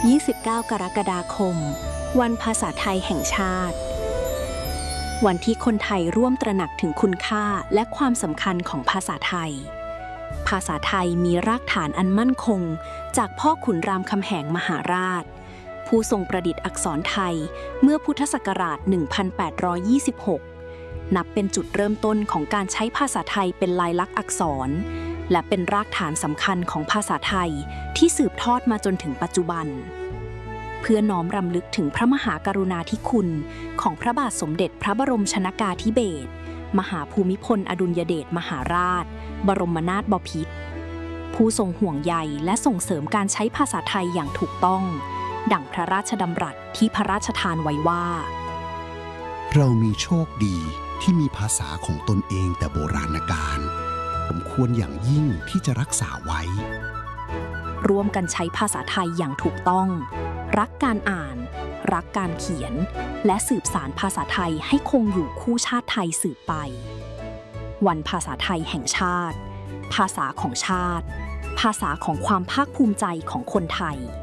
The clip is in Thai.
29 กรกฎาคมวันภาษาไทยแห่งชาติวันที่คนไทยร่วมตระหนักถึงคุณค่าและความสำคัญของภาษาไทยภาษาไทยมีรากฐานอันมั่นคงจากพ่อขุนรามคำแหงมหาราชผู้ทรงประดิษฐ์อักษรไทยเมื่อพุทธศักราช 1826 นับเป็นจุดเริ่มต้นของการใช้ภาษาไทยเป็นลายลักษณ์อักษรและเป็นรากฐานสำคัญของภาษาไทยที่สืบทอดมาจนถึงปัจจุบันเพื่อน้อมรำลึกถึงพระมหากรุณาธิคุณของพระบาทสมเด็จพระบรมชนกาธิเบศรมหาภูมิพลอดุลยเดชมหาราชบรมนาถบพิตรผู้ทรงห่วงใยและส่งเสริมการใช้ภาษาไทยอย่างถูกต้องดั่งพระราชดำรัสที่พระราชทานไว้ว่าเรามีโชคดีที่มีภาษาของตนเองแต่โบราณกาลสมควรอย่างยิ่งที่จะรักษาไว้ร่วมกันใช้ภาษาไทยอย่างถูกต้องรักการอ่านรักการเขียนและสืบสานภาษาไทยให้คงอยู่คู่ชาติไทยสืบไปวันภาษาไทยแห่งชาติภาษาของชาติภาษาของความภาคภูมิใจของคนไทย